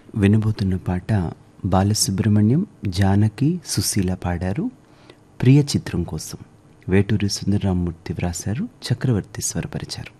వినబోతున్న పాట బాలసుబ్రహ్మణ్యం, జానకి, సుశీల పాడారు. ప్రియ చిత్రం కోసం వేటూరి సుందరరామూర్తి వ్రాశారు, చక్రవర్తి స్వరపరిచారు.